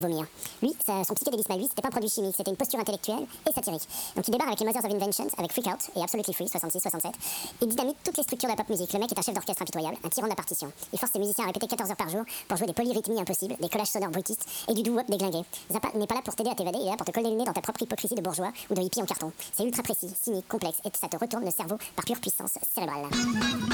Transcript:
Vomir. Lui, son psychédélisme à lui, c'était pas un produit chimique, c'était une posture intellectuelle et satirique. Donc il débarque avec les Mothers of Inventions, avec Freak Out et Absolutely Free, 66-67. Il dynamite toutes les structures de la pop musique. Le mec est un chef d'orchestre impitoyable, un tyran de la partition. Il force ses musiciens à répéter 14 heures par jour pour jouer des polyrythmies impossibles, des collages sonores brutistes et du doo-wop déglingué. Zappa n'est pas là pour t'aider à t'évader, il est là pour te coller le nez dans ta propre hypocrisie de bourgeois ou de hippie en carton. C'est ultra précis, cynique, complexe et ça te retourne le cerveau par pure puissance cérébrale.